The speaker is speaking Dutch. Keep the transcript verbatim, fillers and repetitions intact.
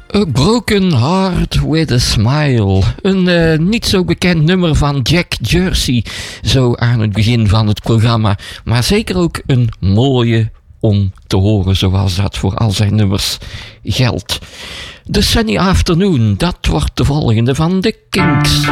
A Broken Heart with a Smile. Een uh, niet zo bekend nummer van Jack Jersey. Zo aan het begin van het programma. Maar zeker ook een mooie om te horen, zoals dat voor al zijn nummers geldt. The Sunny Afternoon, dat wordt de volgende van The Kinks.